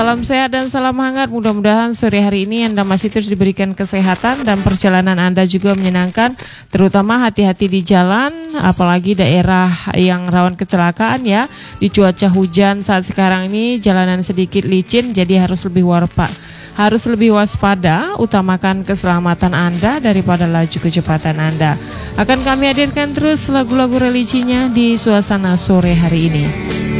Salam sehat dan salam hangat. Mudah-mudahan sore hari ini Anda masih terus diberikan kesehatan dan perjalanan Anda juga menyenangkan, terutama hati-hati di jalan, apalagi daerah yang rawan kecelakaan ya. Di cuaca hujan saat sekarang ini jalanan sedikit licin, jadi harus lebih waspada, utamakan keselamatan Anda daripada laju kecepatan Anda. Akan kami hadirkan terus lagu-lagu religinya di suasana sore hari ini.